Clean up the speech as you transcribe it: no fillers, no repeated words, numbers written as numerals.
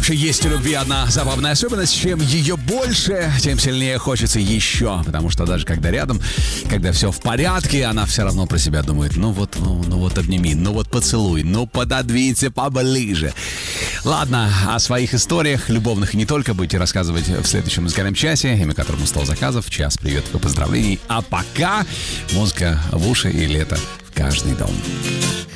Вообще есть у любви одна забавная особенность. Чем ее больше, тем сильнее хочется еще. Потому что даже когда рядом, когда все в порядке, она все равно про себя думает: ну вот обними, ну вот поцелуй, ну пододвинься поближе. Ладно, о своих историях, любовных и не только, будете рассказывать в следующем музыкальном часе, имя которому 100 заказов, час приветов и поздравлений. А пока музыка в уши и лето в каждый дом.